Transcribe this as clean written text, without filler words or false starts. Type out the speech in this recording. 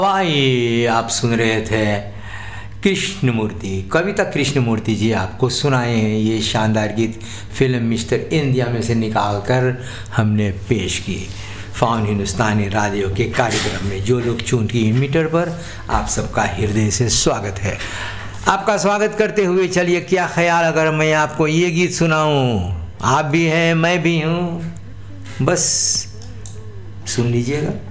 भाई आप सुन रहे थे कृष्णमूर्ति, कविता कृष्णमूर्ति जी आपको सुनाए हैं। ये शानदार गीत फिल्म मिस्टर इंडिया में से निकालकर हमने पेश की फाउन हिंदुस्तानी रेडियो के कार्यक्रम में। जो लोग चूंकि मीटर पर, आप सबका हृदय से स्वागत है। आपका स्वागत करते हुए चलिए, क्या ख्याल अगर मैं आपको ये गीत सुनाऊं? आप भी हैं, मैं भी हूँ, बस सुन लीजिएगा।